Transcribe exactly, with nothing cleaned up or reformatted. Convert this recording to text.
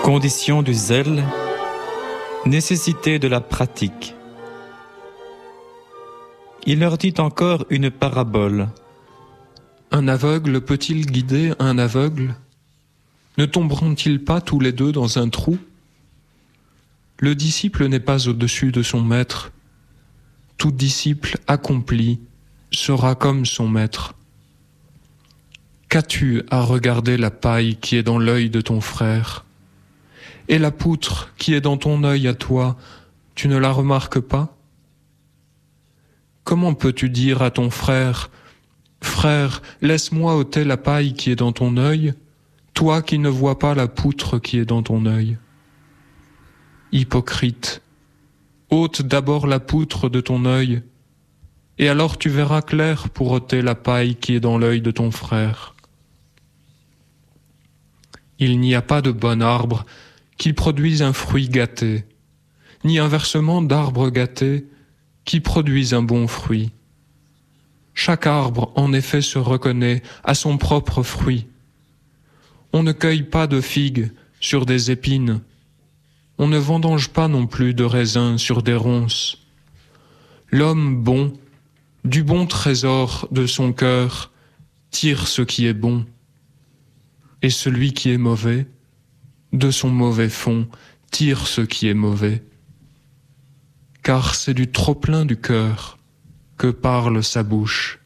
Condition du zèle, nécessité de la pratique. Il leur dit encore une parabole. Un aveugle peut-il guider un aveugle? Ne tomberont-ils pas tous les deux dans un trou? Le disciple n'est pas au-dessus de son maître. Tout disciple accompli sera comme son maître. Qu'as-tu à regarder la paille qui est dans l'œil de ton frère? Et la poutre qui est dans ton œil à toi, tu ne la remarques pas? Comment peux-tu dire à ton frère, « Frère, laisse-moi ôter la paille qui est dans ton œil, toi qui ne vois pas la poutre qui est dans ton œil ?» Hypocrite, ôte d'abord la poutre de ton œil, et alors tu verras clair pour ôter la paille qui est dans l'œil de ton frère. Il n'y a pas de bon arbre qui produise un fruit gâté, ni inversement d'arbre gâté qui produise un bon fruit. Chaque arbre, en effet, se reconnaît à son propre fruit. On ne cueille pas de figues sur des épines, on ne vendange pas non plus de raisins sur des ronces. L'homme bon, du bon trésor de son cœur, tire ce qui est bon, et celui qui est mauvais, de son mauvais fond, tire ce qui est mauvais. Car c'est du trop-plein du cœur que parle sa bouche.